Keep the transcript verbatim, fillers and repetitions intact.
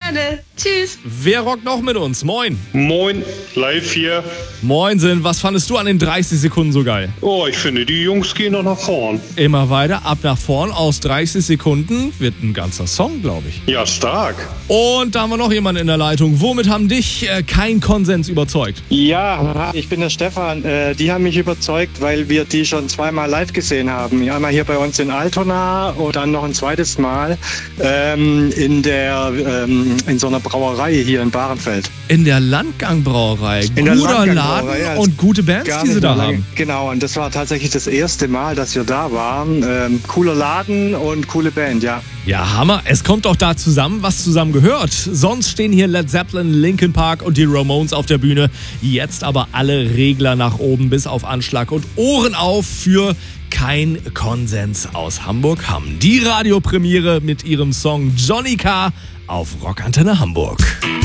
Gerne. Tschüss. Wer rockt noch mit uns? Moin. Moin, live hier. Moinsen, was fandest du an den dreißig Sekunden so geil? Oh, ich finde, die Jungs gehen noch nach vorn. Immer weiter, ab nach vorn. Aus dreißig Sekunden wird ein ganzer Song, glaube ich. Ja, stark. Und da haben wir noch jemanden in der Leitung. Womit haben dich äh, kein Konsens überzeugt? Ja, ich bin der Stefan. Äh, die haben mich überzeugt, weil wir die schon zweimal live gesehen haben. Einmal hier bei uns in Altona und dann noch ein zweites Mal ähm, in der ähm, in so einer Brauerei hier in Bahrenfeld. In der Landgang-Brauerei. In der Guter Laden Landgang-Brauerei, und gute Bands, Gar die sie nicht da mal lange. haben. Genau, und das war tatsächlich das erste Mal, dass wir da waren. Ähm, cooler Laden und coole Band, ja. Ja, Hammer. Es kommt doch da zusammen, was zusammen gehört. Sonst stehen hier Led Zeppelin, Linkin Park und die Ramones auf der Bühne. Jetzt aber alle Regler nach oben bis auf Anschlag und Ohren auf für Kein Konsens aus Hamburg-Hamm. Die Radiopremiere mit ihrem Song Johnny K. auf Rockantenne Hamburg.